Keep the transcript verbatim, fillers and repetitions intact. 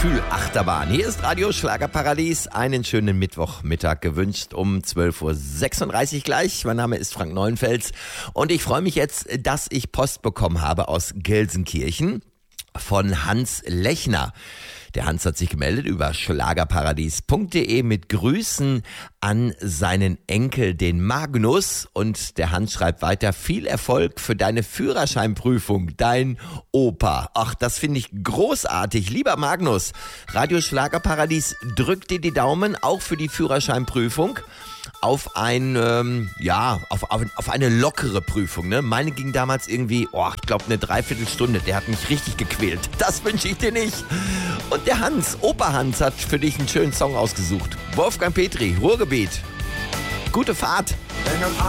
Gefühlachterbahn. Hier ist Radio Schlagerparadies. Einen schönen Mittwochmittag gewünscht um zwölf Uhr sechsunddreißig gleich. Mein Name ist Frank Neuenfels und ich freue mich jetzt, dass ich Post bekommen habe aus Gelsenkirchen von Hans Lechner. Der Hans hat sich gemeldet über schlagerparadies punkt de mit Grüßen an seinen Enkel, den Magnus. Und der Hans schreibt weiter: Viel Erfolg für deine Führerscheinprüfung, dein Opa. Ach, das finde ich großartig. Lieber Magnus, Radio Schlagerparadies drückt dir die Daumen, auch für die Führerscheinprüfung. Auf ein, ähm, ja, auf, auf, auf eine lockere Prüfung, ne? Meine ging damals irgendwie, oh, ich glaube eine Dreiviertelstunde. Der hat mich richtig gequält. Das wünsche ich dir nicht. Und der Hans, Opa Hans, hat für dich einen schönen Song ausgesucht. Wolfgang Petri, Ruhrgebiet. Gute Fahrt.